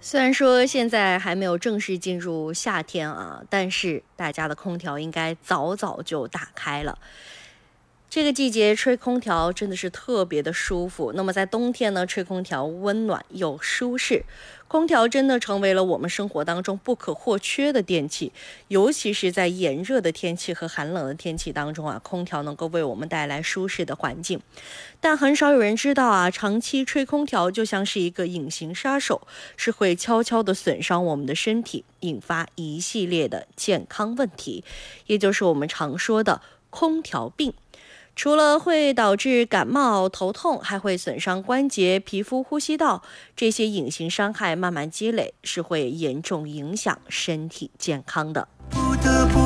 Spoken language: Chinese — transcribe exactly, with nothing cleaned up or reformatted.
虽然说现在还没有正式进入夏天啊，但是大家的空调应该早早就打开了。这个季节吹空调真的是特别的舒服。那么在冬天呢，吹空调温暖又舒适。空调真的成为了我们生活当中不可或缺的电器，尤其是在炎热的天气和寒冷的天气当中啊，空调能够为我们带来舒适的环境。但很少有人知道啊，长期吹空调就像是一个隐形杀手，是会悄悄地损伤我们的身体，引发一系列的健康问题，也就是我们常说的空调病。除了会导致感冒、头痛，还会损伤关节、皮肤、呼吸道，这些隐形伤害慢慢积累，是会严重影响身体健康的。